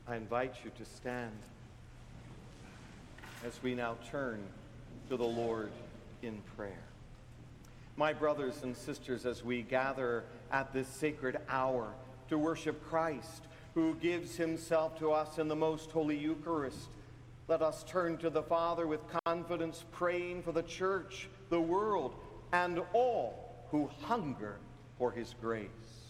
I invite you to stand as we now turn to the Lord in prayer. My brothers and sisters, as we gather at this sacred hour to worship Christ, who gives himself to us in the most holy Eucharist, let us turn to the Father with confidence, praying for the church, the world, and all who hunger for his grace.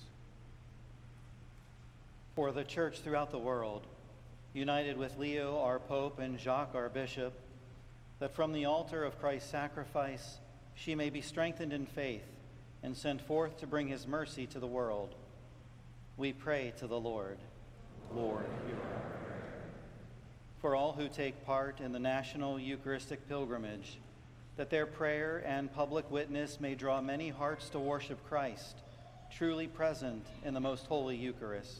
For the church throughout the world, united with Leo, our Pope, and Jacques, our Bishop, that from the altar of Christ's sacrifice she may be strengthened in faith and sent forth to bring his mercy to the world. We pray to the Lord. Lord, hear our prayer. For all who take part in the national Eucharistic pilgrimage, that their prayer and public witness may draw many hearts to worship Christ, truly present in the most holy Eucharist.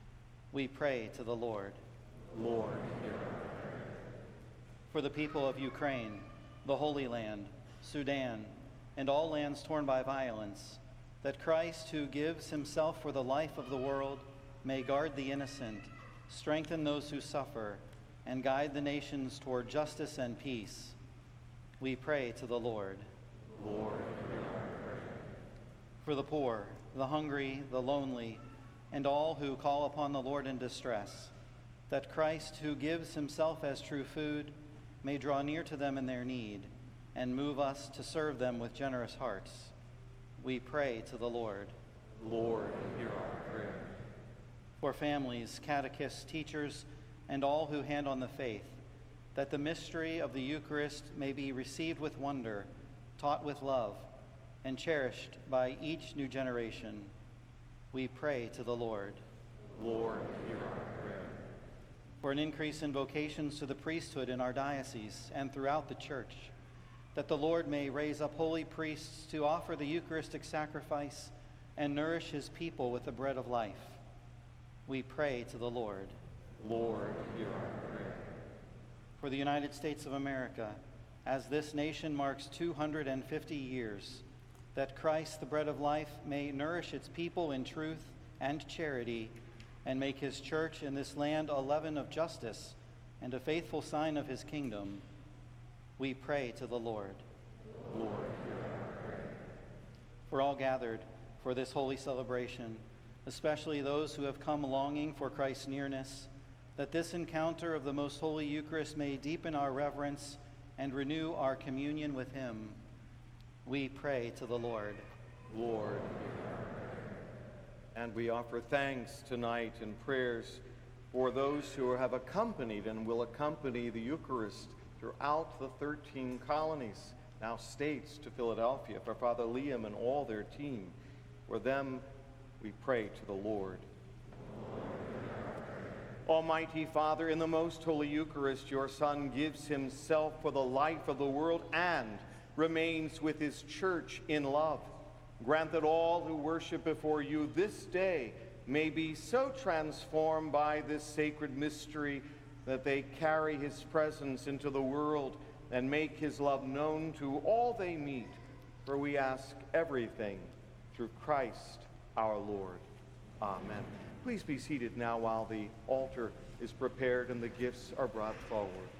We pray to the Lord. Lord, hear our prayer. For the people of Ukraine, the Holy Land, Sudan, and all lands torn by violence, that Christ, who gives himself for the life of the world, may guard the innocent, strengthen those who suffer, and guide the nations toward justice and peace. We pray to the Lord. Lord, hear our prayer. For the poor, the hungry, the lonely, and all who call upon the Lord in distress, that Christ, who gives himself as true food, may draw near to them in their need and move us to serve them with generous hearts. We pray to the Lord. Lord, hear our prayer. For families, catechists, teachers, and all who hand on the faith, that the mystery of the Eucharist may be received with wonder, taught with love, and cherished by each new generation. We pray to the Lord. Lord, hear our prayer. For an increase in vocations to the priesthood in our diocese and throughout the Church, that the Lord may raise up holy priests to offer the Eucharistic sacrifice and nourish his people with the bread of life. We pray to the Lord. Lord, hear our prayer. For the United States of America, as this nation marks 250 years, that Christ, the bread of life, may nourish its people in truth and charity, and make his church in this land a leaven of justice and a faithful sign of his kingdom. We pray to the Lord. Lord, hear our prayer. For all gathered for this holy celebration, especially those who have come longing for Christ's nearness, that this encounter of the most holy Eucharist may deepen our reverence and renew our communion with him. We pray to the Lord. Lord, hear our prayer. And we offer thanks tonight in prayers for those who have accompanied and will accompany the Eucharist throughout the 13 colonies, now states, to Philadelphia, for Father Liam and all their team. For them, we pray to the Lord. Almighty Father, in the most holy Eucharist, your Son gives himself for the life of the world and remains with his church in love. Grant that all who worship before you this day may be so transformed by this sacred mystery that they carry his presence into the world and make his love known to all they meet. For we ask everything through Christ our Lord. Amen. Please be seated now while the altar is prepared and the gifts are brought forward.